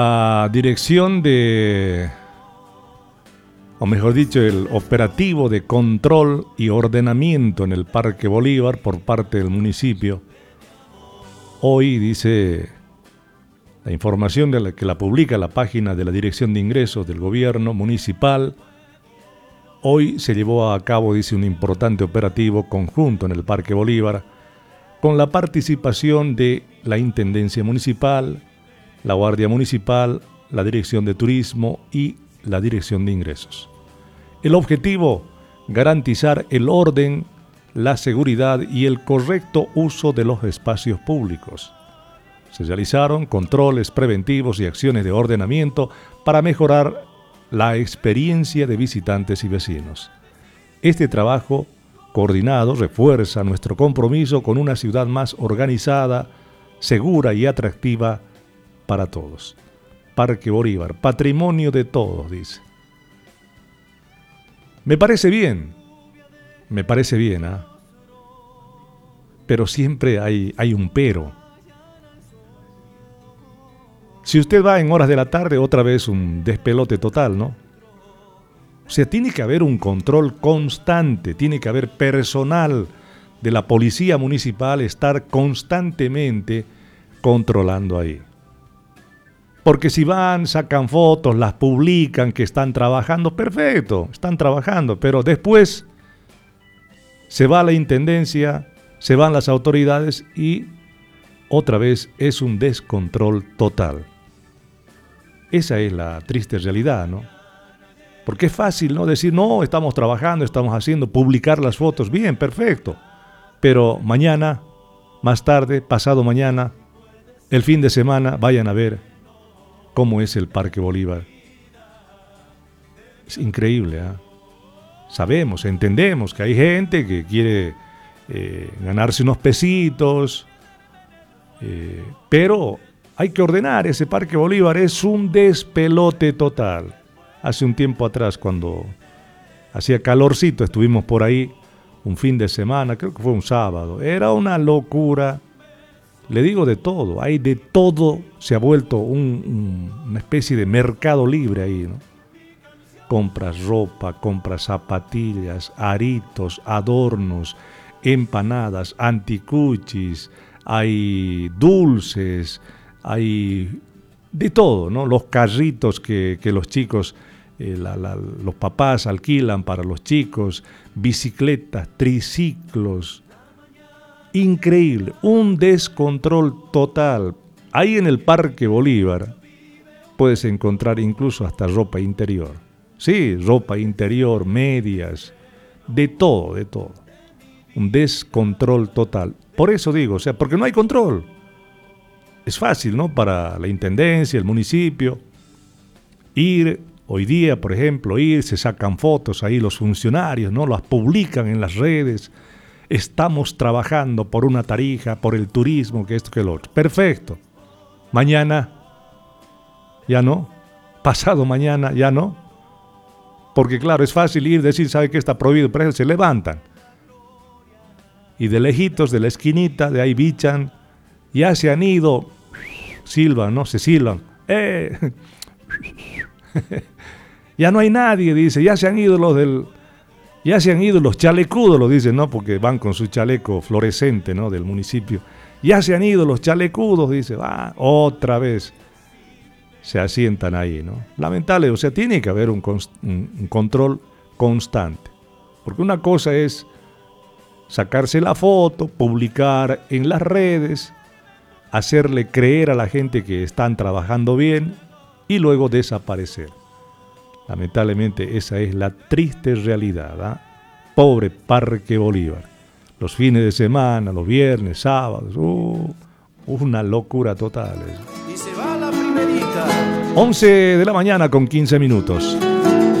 La dirección o mejor dicho, el operativo de control y ordenamiento en el Parque Bolívar por parte del municipio. Hoy dice la información que la publica la página de la Dirección de Ingresos del Gobierno Municipal. Hoy se llevó a cabo, dice, un importante operativo conjunto en el Parque Bolívar con la participación de la Intendencia Municipal, la Guardia Municipal, la Dirección de Turismo y la Dirección de Ingresos. El objetivo, garantizar el orden, la seguridad y el correcto uso de los espacios públicos. Se realizaron controles preventivos y acciones de ordenamiento para mejorar la experiencia de visitantes y vecinos. Este trabajo coordinado refuerza nuestro compromiso con una ciudad más organizada, segura y atractiva para todos. Parque Bolívar, patrimonio de todos, dice. Me parece bien, ¿ah? Pero siempre hay un pero. Si usted va en horas de la tarde, otra vez un despelote total, ¿no? O sea, tiene que haber un control constante, tiene que haber personal de la policía municipal estar constantemente controlando ahí. Porque si van, sacan fotos, las publican, que están trabajando, perfecto, están trabajando, pero después se va la intendencia, se van las autoridades y otra vez es un descontrol total. Esa es la triste realidad, ¿no? Porque es fácil, ¿no? Decir, no, estamos trabajando, estamos haciendo, publicar las fotos, bien, perfecto. Pero mañana, más tarde, pasado mañana, el fin de semana, vayan a ver cómo es el Parque Bolívar. Es increíble, ¿eh? Sabemos, entendemos que hay gente que quiere ganarse unos pesitos, pero hay que ordenar. Ese Parque Bolívar es un despelote total. Hace un tiempo atrás, cuando hacía calorcito, estuvimos por ahí un fin de semana, creo que fue un sábado. Era una locura. Le digo de todo, hay de todo, se ha vuelto una especie de mercado libre ahí, ¿no? Compras ropa, compras zapatillas, aritos, adornos, empanadas, anticuchis, hay dulces, hay de todo, ¿no? Los carritos que los chicos, los papás alquilan para los chicos, bicicletas, triciclos. Increíble, un descontrol total. Ahí en el Parque Bolívar puedes encontrar incluso hasta ropa interior. Sí, ropa interior, medias, de todo, de todo. Un descontrol total. Por eso digo, o sea, porque no hay control. Es fácil, ¿no? Para la intendencia, el municipio, ir, hoy día, por ejemplo, se sacan fotos ahí los funcionarios, ¿no? Las publican en las redes. Estamos trabajando por una tarija, por el turismo, que esto, que lo otro. Perfecto. Mañana, ya no. Pasado mañana, ya no. Porque claro, es fácil ir, decir, ¿sabe qué está prohibido? Pero se levantan. Y de lejitos, de la esquinita, de ahí bichan, ya se han ido, silban, ¿no? Se silban. Ya no hay nadie, dice, ya se han ido los chalecudos, lo dicen, ¿no? Porque van con su chaleco fluorescente, ¿no? Del municipio. Ya se han ido los chalecudos, dice, va, otra vez. Se asientan ahí, ¿no? Lamentable, o sea, tiene que haber un control constante. Porque una cosa es sacarse la foto, publicar en las redes, hacerle creer a la gente que están trabajando bien y luego desaparecer. Lamentablemente esa es la triste realidad, ¿eh? Pobre Parque Bolívar. Los fines de semana, los viernes, sábados, una locura total. Y se va la primerita. 11 de la mañana con 15 minutos.